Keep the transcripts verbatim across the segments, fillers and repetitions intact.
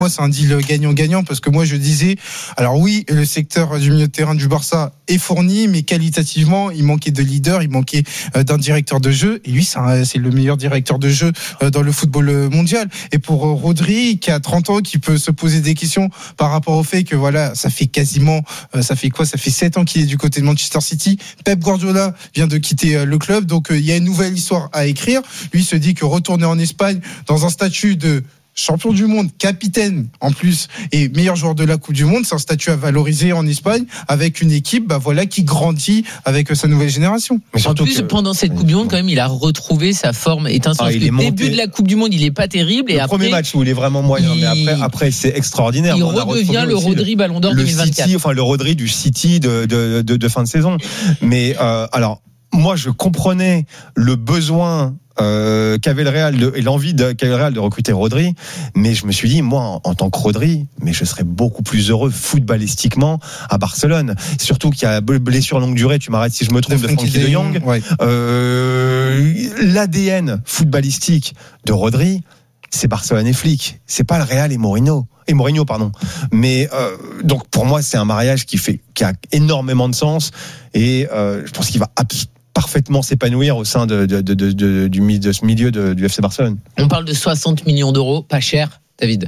Moi, c'est un deal gagnant-gagnant parce que moi, je disais, alors oui, le secteur du milieu de terrain du Barça est fourni, mais qualitativement, il manquait de leader, il manquait d'un directeur de jeu. Et lui, c'est, un, c'est le meilleur directeur de jeu dans le football mondial. Et pour Rodri, qui a trente ans, qui peut se poser des questions par rapport au fait que voilà, ça fait quasiment, ça fait quoi, ça fait sept ans qu'il est du côté de Manchester City. Pep Guardiola vient de quitter le club, donc il y a une nouvelle histoire à écrire. Lui se dit que retourner en Espagne dans un statut de champion du monde, capitaine en plus et meilleur joueur de la Coupe du Monde, c'est un statut à valoriser en Espagne avec une équipe bah voilà qui grandit avec sa nouvelle génération. Mais en plus que... pendant cette Coupe du Monde quand même il a retrouvé sa forme étincelante. Ah, le monté... début de la Coupe du Monde il est pas terrible et le après premier match où il est vraiment moyen il... mais après après c'est extraordinaire. Il redevient le Rodri Ballon d'Or deux mille vingt-quatre. City, enfin le Rodri du City de de de, de fin de saison. Mais euh, alors moi je comprenais le besoin Euh, qu'avait le Real de, et l'envie de, qu'avait le Real de recruter Rodri, mais je me suis dit moi en, en tant que Rodri, mais je serais beaucoup plus heureux footballistiquement à Barcelone. Surtout qu'il y a blessure longue durée, tu m'arrêtes si je me trompe, de Frenkie de Jong. Ouais. Euh, l'A D N footballistique de Rodri, c'est Barcelone et Flick, c'est pas le Real et Mourinho. Et Mourinho, pardon. Mais euh, donc pour moi, c'est un mariage qui fait, qui a énormément de sens et euh, je pense qu'il va absolument parfaitement s'épanouir au sein de, de, de, de, de, du, de ce milieu de, du F C Barcelone. On parle de soixante millions d'euros, pas cher, David.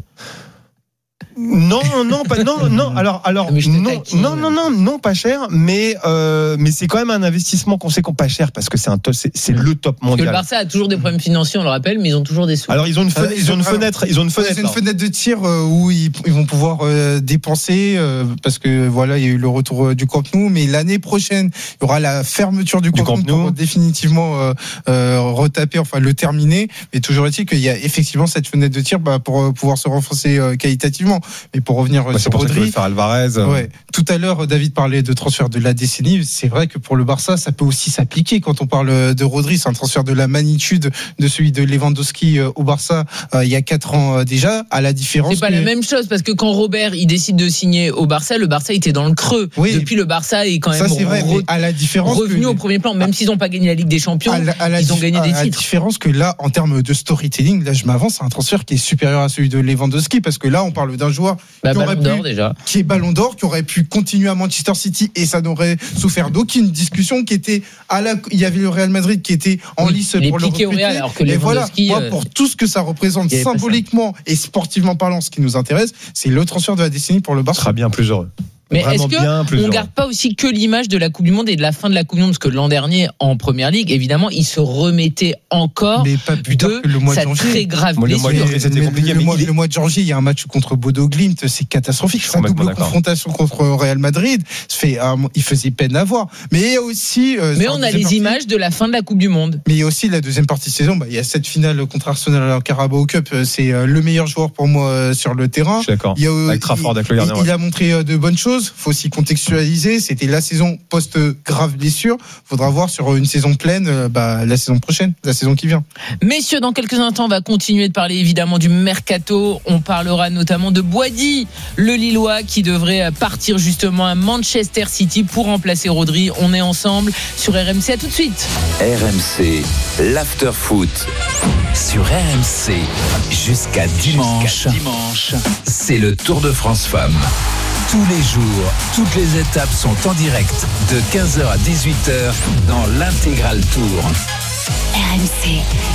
Non, non, pas, non, non. Alors, alors, non, non, non, non, non, pas cher, mais euh, mais c'est quand même un investissement conséquent, pas cher parce que c'est un top, c'est, c'est le top mondial. Parce que le Barça a toujours des problèmes financiers, on le rappelle, mais ils ont toujours des sous. Alors ils ont une fenêtre, ils ont une fenêtre, ils ont une fenêtre, une fenêtre de tir où ils, ils vont pouvoir euh, dépenser euh, parce que voilà, il y a eu le retour du Camp Nou, mais l'année prochaine, il y aura la fermeture du, du Camp, Camp Nou pour définitivement euh, euh, retaper, enfin le terminer. Mais toujours est-il qu'il y a effectivement cette fenêtre de tir bah, pour pouvoir se renforcer euh, qualitativement. Mais pour revenir ouais, sur Rodri, faire Alvarez. Ouais. Tout à l'heure, David parlait de transfert de la décennie. C'est vrai que pour le Barça, ça peut aussi s'appliquer quand on parle de Rodri. C'est un transfert de la magnitude de celui de Lewandowski au Barça euh, il y a quatre ans euh, déjà. À la différence, c'est pas que... la même chose parce que quand Robert il décide de signer au Barça, le Barça était dans le creux. Oui. Depuis le Barça est quand même ça, c'est vrai, re... à la différence revenu que... au premier plan. Même ah. s'ils n'ont pas gagné la Ligue des Champions, la, ils ont gagné à des la titres. La différence que là, en termes de storytelling, là je m'avance, c'est un transfert qui est supérieur à celui de Lewandowski parce que là, on parle d'un joueur bah, qui aurait pu déjà. qui est Ballon d'Or, qui aurait pu continuer à Manchester City et ça n'aurait souffert d'aucune discussion, qui était à la, il y avait le Real Madrid qui était en oui, lice pour le recruter. Au Real, alors que et voilà, moi, euh... pour tout ce que ça représente symboliquement et sportivement parlant, ce qui nous intéresse, c'est le transfert de la décennie pour le Barça. Sera bien plus heureux. Mais est-ce qu'on ne garde pas aussi que l'image de la Coupe du Monde et de la fin de la Coupe du Monde? Parce que l'an dernier, en Première Ligue, évidemment, il se remettait encore mais pas plus tard de que le mois sa de janvier. très grave moi, blessure. Le mois, c'était compliqué, le, mais mois, est... le mois de janvier, il y a un match contre Bodo Glimt, c'est catastrophique. C'est une double d'accord. confrontation contre Real Madrid. Fait, euh, il faisait peine à voir. Mais il y a aussi... Euh, mais on a les partie, images de la fin de la Coupe du Monde. Mais il y a aussi la deuxième partie de saison. Bah, il y a cette finale contre Arsenal à la Carabao Cup. C'est euh, le meilleur joueur pour moi euh, sur le terrain. Je suis d'accord. Il, y a, euh, avec Trafford, avec le il, gardien, il ouais. a montré de bonnes choses. Il faut aussi contextualiser. C'était la saison post-grave blessure. Il faudra voir sur une saison pleine bah, la saison prochaine, la saison qui vient. Messieurs, dans quelques instants, on va continuer de parler évidemment du mercato. On parlera notamment de Boady, le Lillois qui devrait partir justement à Manchester City pour remplacer Rodri. On est ensemble sur R M C. À tout de suite. R M C, l'after-foot. Sur R M C, jusqu'à dimanche, jusqu'à dimanche, c'est le Tour de France Femmes. Tous les jours, toutes les étapes sont en direct de quinze heures à dix-huit heures dans l'Intégral Tour. R M C,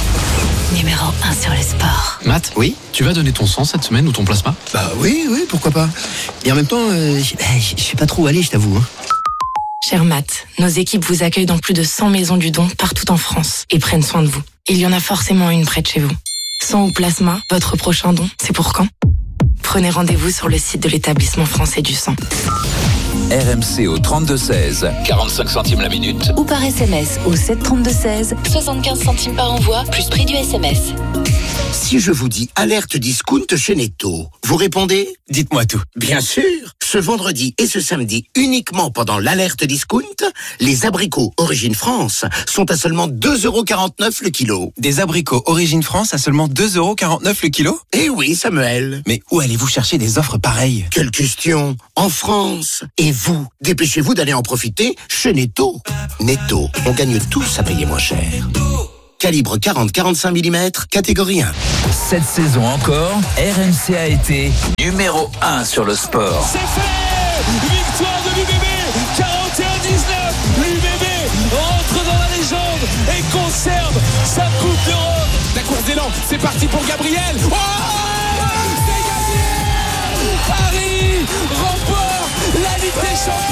numéro un sur le sport. Matt, oui, tu vas donner ton sang cette semaine ou ton plasma ? Bah oui, oui, pourquoi pas. Et en même temps, euh, je sais pas trop où aller, je t'avoue. Hein. Cher Matt, nos équipes vous accueillent dans plus de cent maisons du don partout en France et prennent soin de vous. Il y en a forcément une près de chez vous. Sang ou plasma, votre prochain don, c'est pour quand ? Prenez rendez-vous sur le site de l'établissement français du sang. R M C au trente-deux seize, quarante-cinq centimes la minute. Ou par S M S au sept trente-deux seize, soixante-quinze centimes par envoi, plus prix du S M S. Si je vous dis alerte discount chez Netto, vous répondez ? Dites-moi tout. Bien sûr. Ce vendredi et ce samedi, uniquement pendant l'alerte discount, les abricots Origine France sont à seulement deux euros quarante-neuf le kilo. Des abricots Origine France à seulement deux euros quarante-neuf le kilo ? Eh oui, Samuel. Mais où allez-vous chercher des offres pareilles ? Quelle question ? En France. Et vous, dépêchez-vous d'aller en profiter chez Netto. Netto, on gagne tous à payer moins cher. calibre quarante à quarante-cinq millimètres, catégorie un. Cette saison encore, R M C a été numéro un sur le sport. C'est fait! Victoire de l'U B B, quarante et un dix-neuf. L'U B B rentre dans la légende et conserve sa Coupe d'Europe. La course d'élan, c'est parti pour Gabriel. Oh, c'est Gabriel! Paris remporte la Ligue des Champions.